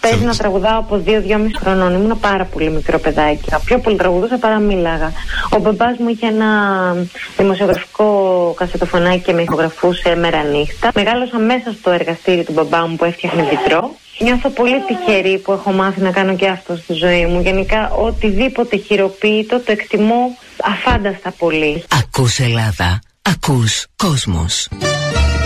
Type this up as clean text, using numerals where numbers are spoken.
παίζει να τραγουδάω από 2-2,5 χρονών. Ήμουν πάρα πολύ μικρό παιδάκι. Πιο πολύ τραγουδούσα παρά μίλαγα. Ο μπαμπάς μου είχε ένα δημοσιογραφικό κασετοφωνάκι και με ηχογραφούσε μέρα νύχτα. Μεγάλωσα μέσα στο εργαστήρι του μπαμπά μου που έφτιαχνε βιτρό. Νιώθω πολύ τυχερή που έχω μάθει να κάνω και αυτό στη ζωή μου. Γενικά, οτιδήποτε χειροποίητο το εκτιμώ αφάνταστα πολύ. Ακούς Ελλάδα, ακούς κόσμος.